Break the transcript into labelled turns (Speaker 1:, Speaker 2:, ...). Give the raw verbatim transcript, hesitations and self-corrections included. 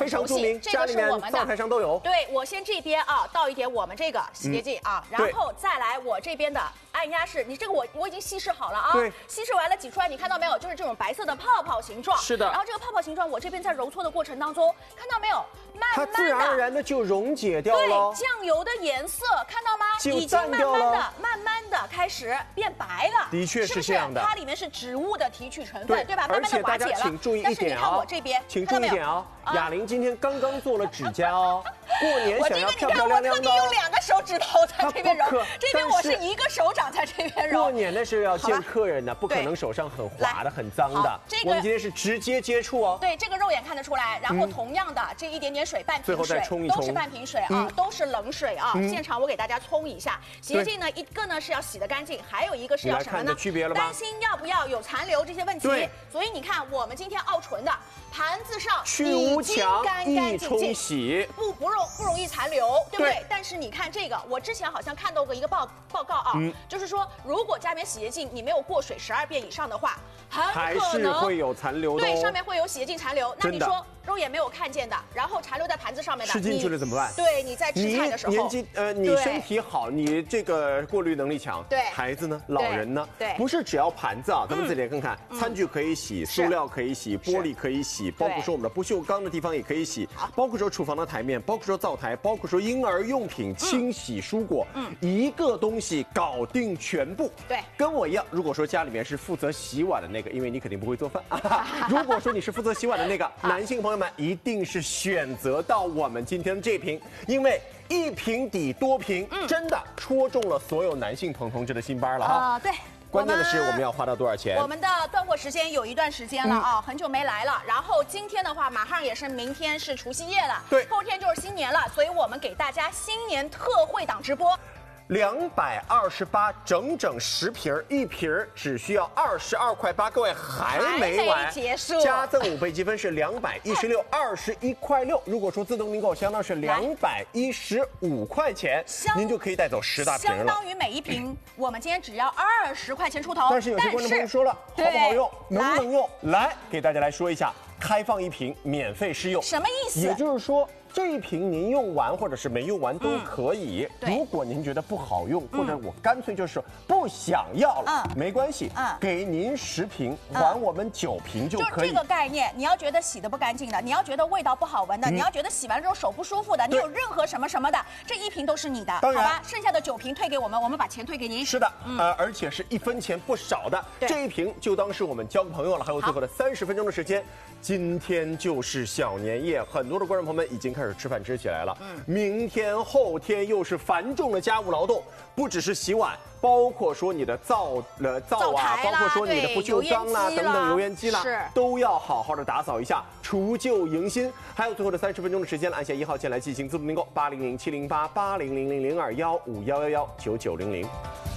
Speaker 1: 非常著名，
Speaker 2: 这个是我们的
Speaker 1: 灶台上都有。
Speaker 2: 对，我先这边啊倒一点我们这个洗洁精啊，然后再来我这边的按压式，你这个我我已经稀释好了啊，
Speaker 1: 对，
Speaker 2: 稀释完了挤出来，你看到没有？就是这种白色的泡泡形状。
Speaker 1: 是的。
Speaker 2: 然后这个泡泡形状，我这边在揉搓的过程当中，看到没有？慢慢的，
Speaker 1: 它自然而然的就溶解掉了。
Speaker 2: 对，酱油的颜色看到吗？
Speaker 1: 已经
Speaker 2: 慢慢的、慢慢的开始变白了。
Speaker 1: 的确是这样的，
Speaker 2: 它里面是植物的提取成分，对吧？慢
Speaker 1: 而
Speaker 2: 慢的瓦解了。
Speaker 1: 且大家请注意一点啊，请注意一点啊，雅玲今天刚刚做了指甲哦，过年想要漂漂亮亮的。
Speaker 2: 我这个你看，我特地用两个手指头在这边揉，这边我是一个手掌在这边揉。
Speaker 1: 过年的时候要见客人的，不可能手上很滑的、很脏的。
Speaker 2: 这个
Speaker 1: 我们今天是直接接触哦。
Speaker 2: 对，这个肉眼看得出来。然后同样的，这一点点水，半瓶水，都是半瓶水啊，都是冷水啊。现场我给大家冲一下，洗洁精呢，一个呢是要洗得干净，还有一个是要什么呢？担心要不要有残留这些问题。所以你看，我们今天奥纯的盘子上
Speaker 1: 去污墙，一冲洗，
Speaker 2: 不不容不容易残留，对不对？但是你看这个，我之前好像看到过一个报报告啊，就是说如果家里面洗洁精你没有过水十二遍以上的话，很可能
Speaker 1: 会有残留的。
Speaker 2: 对，上面会有洗洁精残留。那你说肉眼没有看见的，然后残留在盘子上面的，
Speaker 1: 吃进去了怎么办？
Speaker 2: 对，你在吃菜的时候，
Speaker 1: 年纪呃，你身体好，你这个过滤能力强，
Speaker 2: 对，
Speaker 1: 孩子呢，老人呢，
Speaker 2: 对，
Speaker 1: 不是只要盘子啊，咱们这里看看，餐具可以洗，塑料可以洗，玻璃可以洗，包括说我们的不锈钢的地方也可以洗，包括说厨房的台面，包括说灶台，包括说婴儿用品、清洗蔬果，嗯，一个东西搞定全部。
Speaker 2: 对，
Speaker 1: 跟我一样，如果说家里面是负责洗碗的那个，因为你肯定不会做饭啊。如果说你是负责洗碗的那个男性朋友们，一定是选择到我们今天的这瓶，因为一瓶抵多瓶，真的戳中了所有男性朋同志的心班了哈。
Speaker 2: 啊，对。
Speaker 1: 关键的是我们要花到多少钱？
Speaker 2: 我们的断货时间有一段时间了啊，很久没来了。然后今天的话，马上也是明天是除夕夜了，
Speaker 1: 对，
Speaker 2: 后天就是新年了，所以我们给大家新年特惠档直播。
Speaker 1: 两百二十八，整整十瓶儿，一瓶儿只需要二十二块八，各位还没完，
Speaker 2: 结束，
Speaker 1: 加赠五倍积分是两百一十六，二十一块六。如果说自动订购，相当是两百一十五块钱，您就可以带走十大瓶了。
Speaker 2: 相当于每一瓶，我们今天只要二十块钱出头。
Speaker 1: 但是有些观众朋友说了，好不好用，能不能用？来，给大家来说一下，开放一瓶，免费试用，
Speaker 2: 什么意思？
Speaker 1: 也就是说，这一瓶您用完或者是没用完都可以。嗯、如果您觉得不好用，或者我干脆就是不想要了，嗯、没关系，嗯、给您十瓶，还我们九瓶就可以。
Speaker 2: 就这个概念，你要觉得洗的不干净的，你要觉得味道不好闻的，嗯、你要觉得洗完之后手不舒服的，你有任何什么什么的，这一瓶都是你的，好吧？剩下的九瓶退给我们，我们把钱退给您。
Speaker 1: 是的，嗯、呃，而且是一分钱不少的，这一瓶就当是我们交个朋友了。还有最后的三十分钟的时间，今天就是小年夜，很多的观众朋友们已经开始吃饭吃起来了。嗯，明天后天又是繁重的家务劳动，不只是洗碗，包括说你的灶呃灶啊，包括说你的不锈钢啦等等油烟机啦，都要好好的打扫一下，除旧迎新。还有最后的三十分钟的时间了，按下一号键来进行自动订购，八零零七零八八零零零零二幺五幺幺幺九九零零。